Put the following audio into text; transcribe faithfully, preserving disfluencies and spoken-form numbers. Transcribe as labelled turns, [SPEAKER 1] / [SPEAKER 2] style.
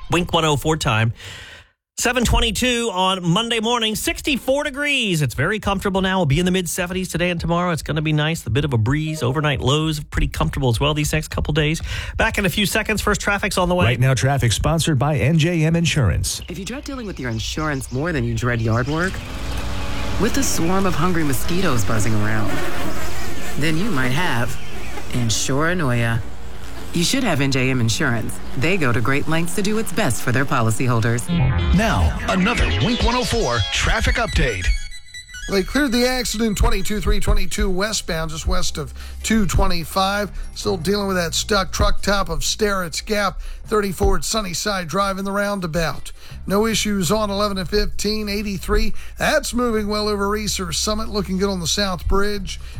[SPEAKER 1] Wink one oh four time. seven twenty-two on Monday morning, sixty-four degrees. It's very comfortable now. We'll be in the mid seventies today and tomorrow. It's going to be nice. A bit of a breeze. Overnight lows pretty comfortable as well these next couple days. Back in a few seconds. First traffic's on the way.
[SPEAKER 2] Right now, traffic sponsored by N J M Insurance.
[SPEAKER 3] If you dread dealing with your insurance more than you dread yard work, with a swarm of hungry mosquitoes buzzing around, then you might have Insuranoia. You should have N J M Insurance. They go to great lengths to do what's best for their policyholders.
[SPEAKER 4] Now, another Wink one oh four traffic update.
[SPEAKER 5] They cleared the accident twenty-two three twenty-two westbound, just west of two twenty-five. Still dealing with that stuck truck top of Sterrett's Gap, thirty-four at Sunnyside Drive in the roundabout. No issues on eleven and fifteen, eighty-three. That's moving well over Reeser Summit, looking good on the South Bridge.